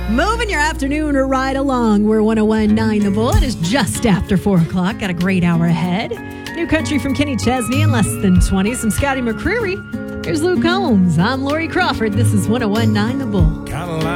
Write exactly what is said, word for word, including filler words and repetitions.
Moving your afternoon right along. We're one oh one point nine The Bull. It is just after four o'clock. Got a great hour ahead. New country from Kenny Chesney in less than twenty. Some Scotty McCreery. Here's Luke Combs. I'm Lori Crawford. This is one oh one point nine The Bull.